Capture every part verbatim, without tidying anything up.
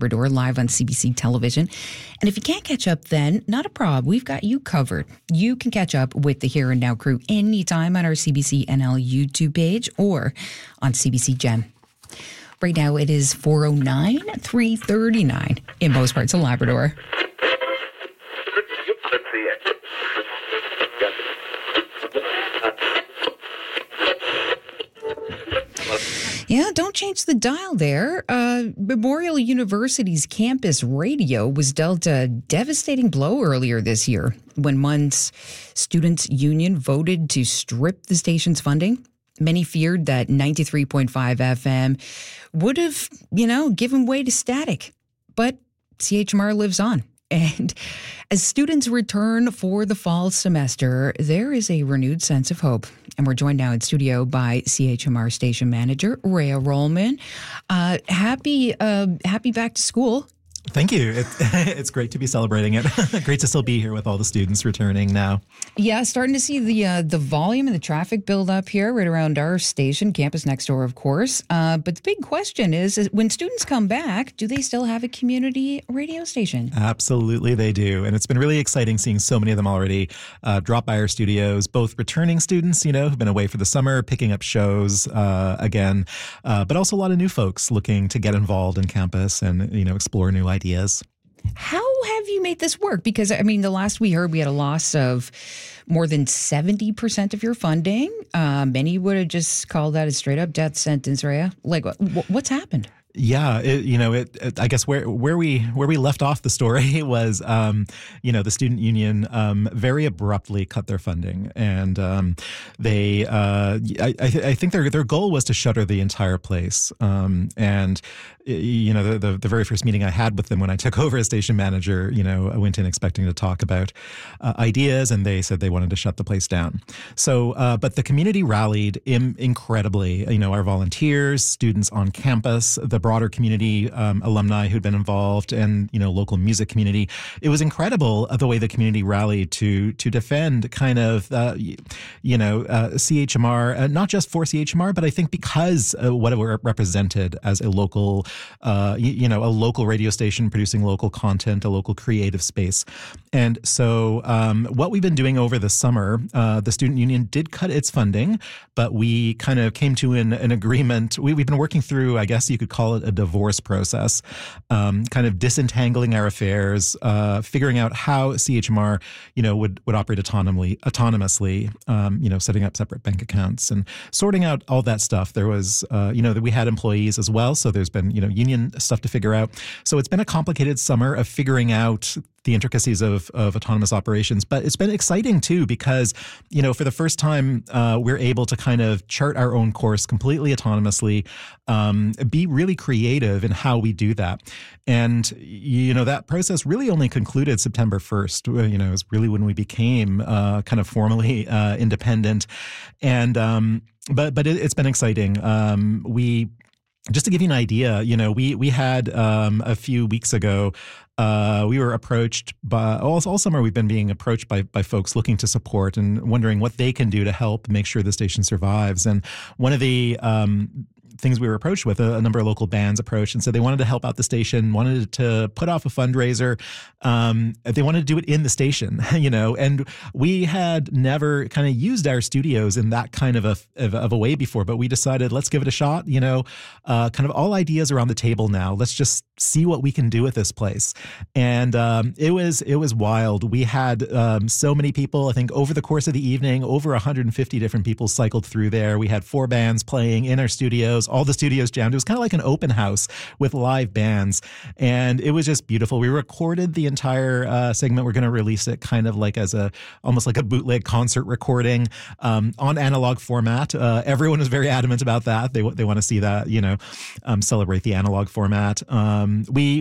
Labrador, live on C B C television. And if you can't catch up then, not a problem. We've got you covered. You can catch up with the Here and Now crew anytime on our C B C N L YouTube page or on C B C Gem. Right now it is four oh nine, three thirty-nine in most parts of Labrador. Yeah, don't change the dial there. Uh, Memorial University's campus radio was dealt a devastating blow earlier this year when M U N's Students' Union voted to strip the station's funding. Many feared that ninety-three point five F M would have, you know, given way to static. But C H M R lives on. And as students return for the fall semester, there is a renewed sense of hope. And we're joined now in studio by C H M R station manager, Rhea Rollman. Uh, happy, uh, happy back to school. Thank you. It, it's great to be celebrating it. Great to still be here with all the students returning now. Yeah, starting to see the uh, the volume and the traffic build up here right around our station, campus next door, of course. Uh, but the big question is, is, when students come back, do they still have a community radio station? Absolutely, they do. And it's been really exciting seeing so many of them already uh, drop by our studios, both returning students, you know, who've been away for the summer, picking up shows uh, again, uh, but also a lot of new folks looking to get involved in campus and, you know, explore new ideas. How have you made this work? Because, I mean, the last we heard, we had a loss of more than seventy percent of your funding. Uh, many would have just called that a straight up death sentence, Rhea. Like, what's happened? Yeah, it, you know, it, it. I guess where where we where we left off the story was, um, you know, the student union um, very abruptly cut their funding, and um, they, uh, I, I, th- I think their their goal was to shutter the entire place. Um, and you know, the, the the very first meeting I had with them when I took over as station manager, you know, I went in expecting to talk about uh, ideas, and they said they wanted to shut the place down. So, uh, but the community rallied im- incredibly. You know, our volunteers, students on campus, the broader community, um, alumni who'd been involved, and, you know, local music community. It was incredible uh, the way the community rallied to to defend kind of, uh, you know, uh, C H M R, uh, not just for C H M R, but I think because uh, what it represented as a local, uh, you, you know, a local radio station producing local content, a local creative space. And so um, what we've been doing over the summer, uh, the student union did cut its funding, but we kind of came to an, an agreement. We, we've been working through, I guess you could call it a divorce process, um, kind of disentangling our affairs, uh, figuring out how C H M R, you know, would, would operate autonomously, autonomously, um, you know, setting up separate bank accounts and sorting out all that stuff. There was, uh, you know, that we had employees as well. So there's been, you know, union stuff to figure out. So it's been a complicated summer of figuring out the intricacies of, of autonomous operations. But it's been exciting, too, because, you know, for the first time, uh, we're able to kind of chart our own course completely autonomously, um, be really creative in how we do that. And, you know, that process really only concluded September first, you know, is really when we became uh, kind of formally uh, independent. And um, but but it, it's been exciting. Um, we Just to give you an idea, you know, we we had um, a few weeks ago, uh, we were approached by, all, all summer we've been being approached by by folks looking to support and wondering what they can do to help make sure the station survives. And one of the um, things we were approached with, a, a number of local bands approached and said they wanted to help out the station, wanted to put off a fundraiser. Um, they wanted to do it in the station, you know, and we had never kind of used our studios in that kind of a, of, of a way before, but we decided let's give it a shot, you know, uh, kind of all ideas are on the table now. Let's just see what we can do with this place. And um, it was it was wild. We had um, so many people, I think over the course of the evening, over one hundred fifty different people cycled through there. We had four bands playing in our studios, all the studios jammed. It was kind of like an open house with live bands. And it was just beautiful. We recorded the entire uh, segment. We're going to release it kind of like as a, almost like a bootleg concert recording um, on analog format. Uh, everyone was very adamant about that. They, they want to see that, you know, um, celebrate the analog format. Um, we,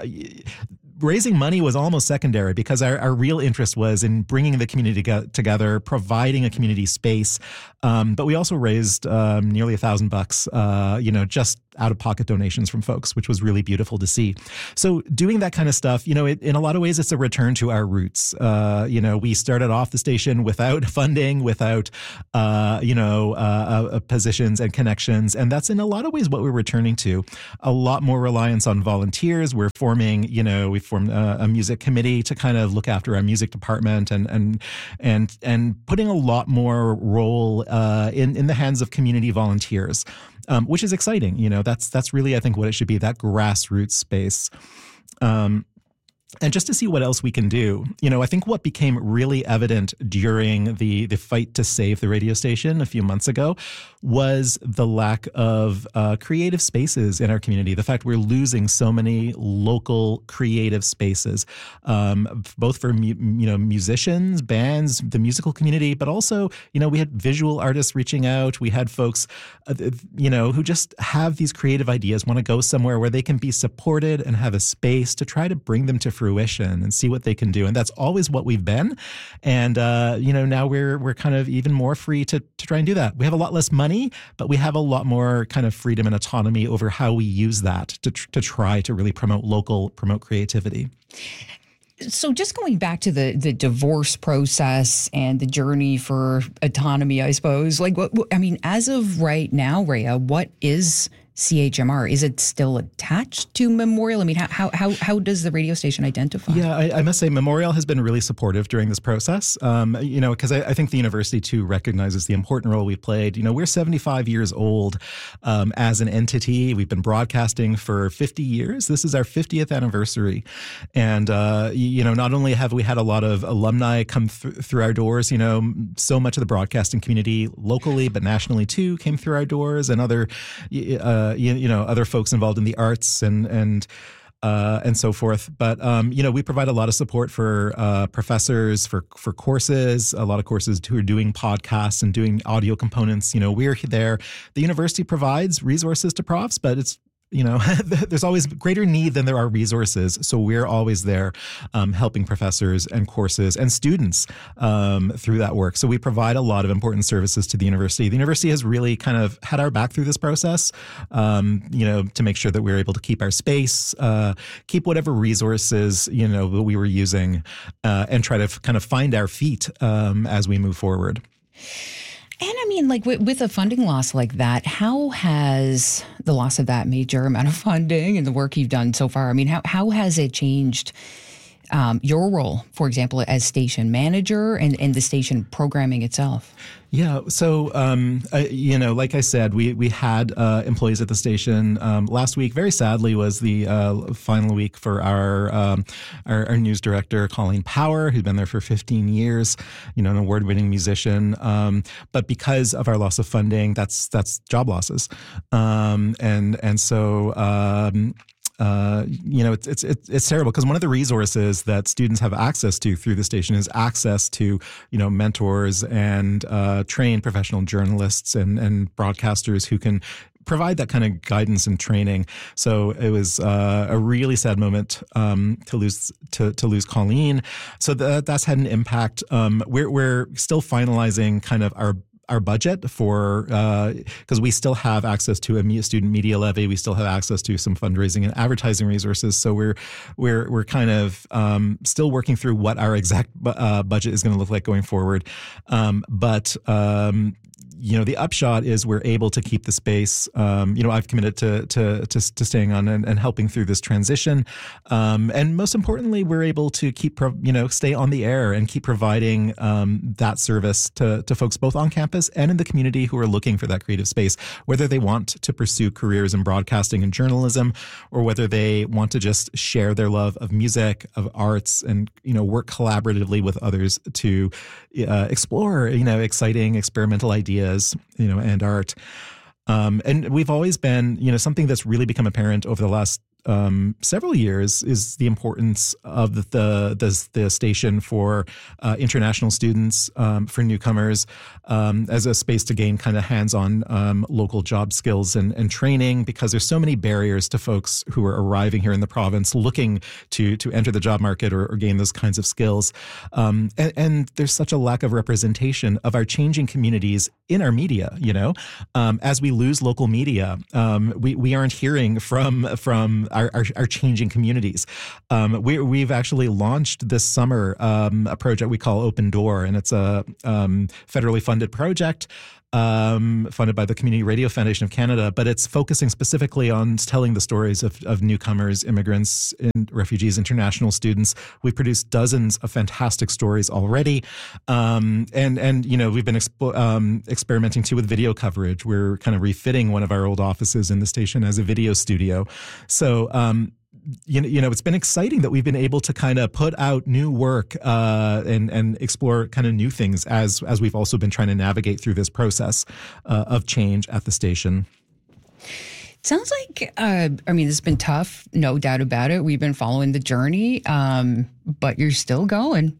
raising money was almost secondary because our, our real interest was in bringing the community together, providing a community space. Um, but we also raised um, nearly a thousand bucks, uh, you know, just out-of-pocket donations from folks, which was really beautiful to see. So doing that kind of stuff, you know, it, in a lot of ways, it's a return to our roots. Uh, you know, we started off the station without funding, without, uh, you know, uh, uh, positions and connections. And that's in a lot of ways what we're returning to. A lot more reliance on volunteers. We're forming, you know, we formed a, a music committee to kind of look after our music department and and and and putting a lot more role uh, in in the hands of community volunteers, um, which is exciting. You know, that's that's really, I think, what it should be, that grassroots space. Um, And just to see what else we can do, you know, I think what became really evident during the the fight to save the radio station a few months ago was the lack of uh, creative spaces in our community. The fact we're losing so many local creative spaces, um, both for mu- you know musicians, bands, the musical community, but also, you know, we had visual artists reaching out. We had folks, uh, you know, who just have these creative ideas, want to go somewhere where they can be supported and have a space to try to bring them to fruition and see what they can do. And that's always what we've been. And, uh, you know, now we're we're kind of even more free to, to try and do that. We have a lot less money, but we have a lot more kind of freedom and autonomy over how we use that to, to try to really promote local, promote creativity. So just going back to the, the divorce process and the journey for autonomy, I suppose, like, what, I mean, as of right now, Rhea, what is C H M R? Is it still attached to Memorial? I mean, how how how does the radio station identify? Yeah, I, I must say Memorial has been really supportive during this process. Um, you know, because I, I think the university too recognizes the important role we've played. You know, we're seventy-five years old um, as an entity. We've been broadcasting for fifty years. This is our fiftieth anniversary, and uh, you know, not only have we had a lot of alumni come th- through our doors. You know, so much of the broadcasting community locally, but nationally too, came through our doors, and other. Uh, Uh, you, you know, other folks involved in the arts and and uh, and so forth. But um, you know, we provide a lot of support for uh, professors for for courses. A lot of courses who are doing podcasts and doing audio components. You know, we're there. The university provides resources to profs, but it's you know, there's always greater need than there are resources. So we're always there um, helping professors and courses and students um, through that work. So we provide a lot of important services to the university. The university has really kind of had our back through this process, um, you know, to make sure that we're able to keep our space, uh, keep whatever resources, you know, that we were using uh, and try to f- kind of find our feet um, as we move forward. And I mean, like with, with a funding loss like that, how has the loss of that major amount of funding and the work you've done so far, I mean, how, how has it changed um, your role, for example, as station manager and, and the station programming itself? Yeah. So, um, uh, you know, like I said, we we had uh, employees at the station um, last week. Very sadly, was the uh, final week for our, um, our our news director, Colleen Power, who'd been there for fifteen years. You know, an award-winning musician. Um, but because of our loss of funding, that's that's job losses, um, and and so. Um, Uh, you know, it's it's it's, it's terrible because one of the resources that students have access to through the station is access to, you know, mentors and uh, trained professional journalists and and broadcasters who can provide that kind of guidance and training. So it was uh, a really sad moment um, to lose to to lose Colleen. So that that's had an impact. Um, we're we're still finalizing kind of our. our budget for, because uh, we still have access to a student media levy, we still have access to some fundraising and advertising resources. So we're we're we're kind of um, still working through what our exact uh, budget is going to look like going forward. Um, but um, you know, the upshot is we're able to keep the space. Um, you know, I've committed to to to, to staying on and, and helping through this transition, um, and most importantly, we're able to keep you know stay on the air and keep providing um, that service to to folks both on campus and in the community who are looking for that creative space, whether they want to pursue careers in broadcasting and journalism, or whether they want to just share their love of music, of arts, and you know work collaboratively with others to uh, explore you know exciting experimental ideas. You know, and art. Um, and we've always been, you know, something that's really become apparent over the last um, several years is the importance of the the, the, the station for uh, international students, um, for newcomers, um, as a space to gain kind of hands-on um, local job skills and, and training, because there's so many barriers to folks who are arriving here in the province looking to to enter the job market or, or gain those kinds of skills. Um, and, and there's such a lack of representation of our changing communities in our media, you know, um, as we lose local media, um, we, we aren't hearing from from our, our, our changing communities. Um, we, we've actually launched this summer um, a project we call Open Door, and it's a um, federally funded project Um, funded by the Community Radio Foundation of Canada, but it's focusing specifically on telling the stories of, of newcomers, immigrants, and refugees, international students. We've produced dozens of fantastic stories already, um, and and you know we've been expo- um, experimenting too with video coverage. We're kind of refitting one of our old offices in the station as a video studio. So. Um, You know, you know, it's been exciting that we've been able to kind of put out new work uh, and and explore kind of new things as as we've also been trying to navigate through this process uh, of change at the station. Sounds like, uh, I mean, it's been tough, no doubt about it. We've been following the journey, um, but you're still going.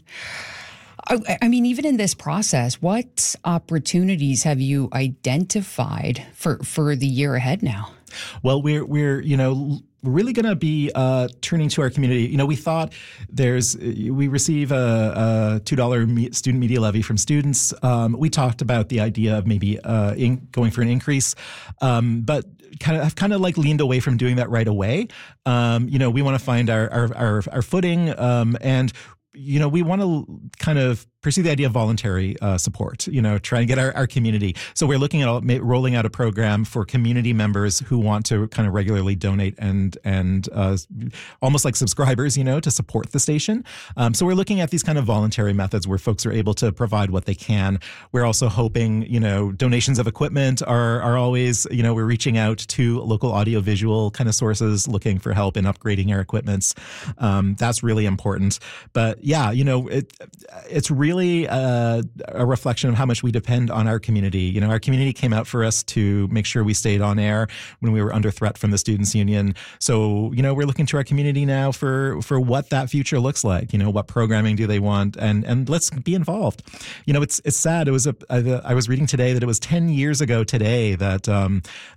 I, I mean, even in this process, what opportunities have you identified for, for the year ahead now? Well, we're we're you know. We're really going to be uh, turning to our community. You know, we thought there's, we receive a, a two dollars me- student media levy from students. Um, we talked about the idea of maybe uh, in, going for an increase, um, but kind of have kind of like leaned away from doing that right away. Um, you know, we want to find our, our, our, our footing um, and, you know, we want to kind of pursue the idea of voluntary uh, support, you know, try and get our, our community. So we're looking at all, rolling out a program for community members who want to kind of regularly donate and and uh, almost like subscribers, you know, to support the station. Um, so we're looking at these kind of voluntary methods where folks are able to provide what they can. We're also hoping, you know, donations of equipment are are always, you know, we're reaching out to local audiovisual kind of sources looking for help in upgrading our equipments. Um, that's really important. But yeah, you know, it it's really Really, uh, a reflection of how much we depend on our community. You know, our community came out for us to make sure we stayed on air when we were under threat from the Students' Union. So, you know, we're looking to our community now for for what that future looks like. You know, what programming do they want, and and let's be involved. You know, it's it's sad. It was a I, I was reading today that it was ten years ago today that um,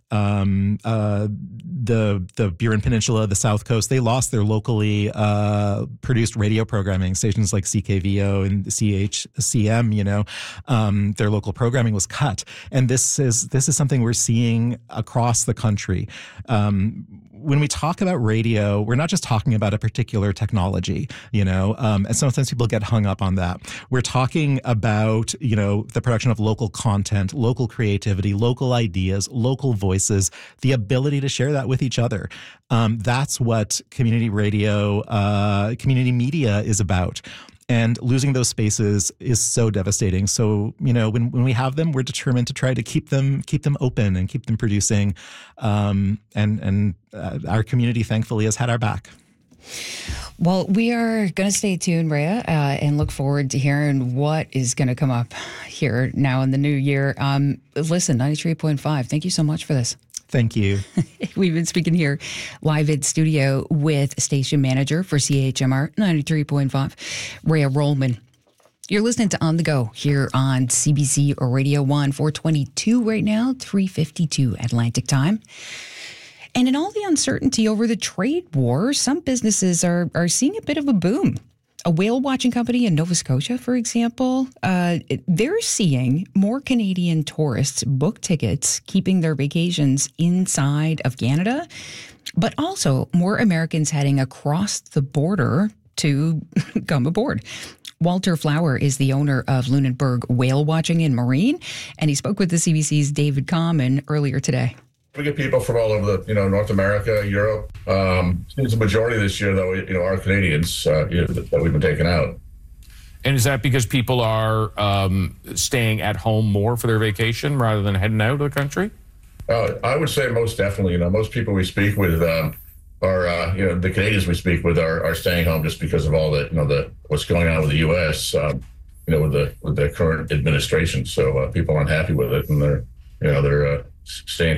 um, uh, the the Burin Peninsula, the South Coast, they lost their locally uh, produced radio programming. Stations like C K V O and C H C M, you know, um, their local programming was cut, and this is this is something we're seeing across the country. Um, when we talk about radio, we're not just talking about a particular technology, you know, um, and sometimes people get hung up on that. We're talking about, you know, the production of local content, local creativity, local ideas, local voices, the ability to share that with each other. Um, that's what community radio, uh, community media is about. And losing those spaces is so devastating. So, you know, when, when we have them, we're determined to try to keep them keep them open and keep them producing. Um, and and uh, our community, thankfully, has had our back. Well, we are going to stay tuned, Rhea, uh, and look forward to hearing what is going to come up here now in the new year. Um, listen, ninety-three point five, thank you so much for this. Thank you. We've been speaking here live in studio with station manager for C H M R ninety-three point five, Rhea Rollman. You're listening to On the Go here on C B C or Radio one, four twenty-two right now, three fifty-two Atlantic time. And in all the uncertainty over the trade war, some businesses are are seeing a bit of a boom. A whale watching company in Nova Scotia, for example, uh, they're seeing more Canadian tourists book tickets, keeping their vacations inside of Canada, but also more Americans heading across the border to come aboard. Walter Flower is the owner of Lunenburg Whale Watching and Marine, and he spoke with the C B C's David Common earlier today. We get people from all over the, you know, North America, Europe. Um, seems the majority this year, though, you know, are Canadians uh, you know, that we've been taking out. And is that because people are um, staying at home more for their vacation rather than heading out of the country? Uh, I would say most definitely. You know, most people we speak with um, are, uh, you know, the Canadians we speak with are, are staying home just because of all the, you know, the what's going on with the U S. Um, you know, with the with the current administration. So uh, people aren't happy with it, and they're, you know, they're uh, staying here.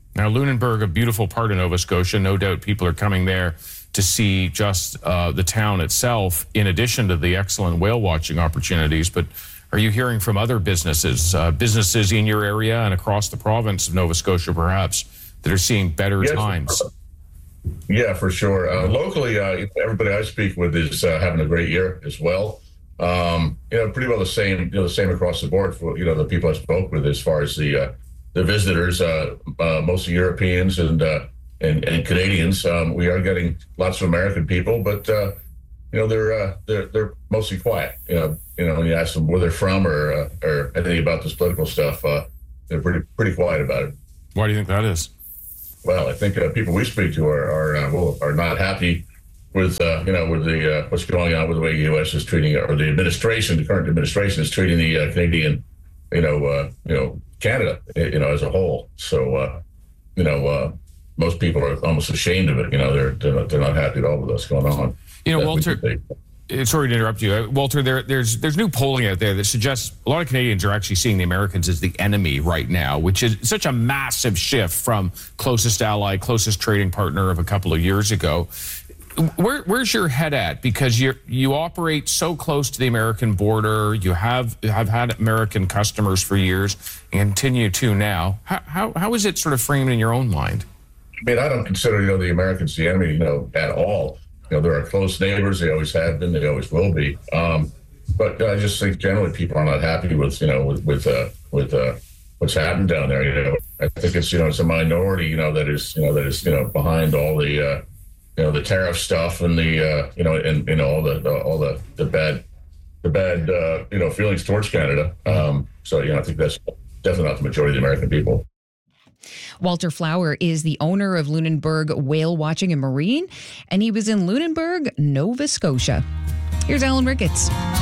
Now, Lunenburg, a beautiful part of Nova Scotia. No doubt people are coming there to see just uh, the town itself, in addition to the excellent whale watching opportunities. But are you hearing from other businesses, uh, businesses in your area and across the province of Nova Scotia, perhaps, that are seeing better yes, times? Yeah, for sure. Uh, locally, uh, everybody I speak with is uh, having a great year as well. Um, you know, pretty well the same, you know, the same across the board for, you know, the people I spoke with as far as the uh, the visitors, uh, uh, mostly Europeans and, uh, and and Canadians. Um, we are getting lots of American people, but uh, you know, they're uh, they're they're mostly quiet. You know, you know, when you ask them where they're from or uh, or anything about this political stuff, uh, they're pretty pretty quiet about it. Why do you think that is? Well, I think uh, people we speak to are are uh, well, are not happy with uh, you know with the uh, what's going on with the way the U S is treating, or the administration, the current administration is treating the uh, Canadian, you know, uh, you know, Canada, you know, as a whole. So, uh, you know, uh, most people are almost ashamed of it. You know, they're they're not, they're not happy at all with what's going on. You know, That's Walter. Sorry to interrupt you, Walter. There, there's there's new polling out there that suggests a lot of Canadians are actually seeing the Americans as the enemy right now, which is such a massive shift from closest ally, closest trading partner of a couple of years ago. Where, where's your head at? Because you you operate so close to the American border, you have have had American customers for years, and continue to now. How how, how is it sort of framed in your own mind? I mean, I don't consider, you know, the Americans the enemy, you know, at all. You know, they're our close neighbors. They always have been. They always will be. Um, but I just think generally people are not happy with, you know, with with uh, with uh, what's happened down there. You know, I think it's, you know, it's a minority, you know, that is, you know, that is, you know, behind all the, uh, you know, the tariff stuff and the, uh, you know, and you know all the, the all the the bad, the bad, uh, you know, feelings towards Canada. Um, so you know, I think that's definitely not the majority of the American people. Walter Flower is the owner of Lunenburg Whale Watching and Marine, and he was in Lunenburg, Nova Scotia. Here's Alan Ricketts.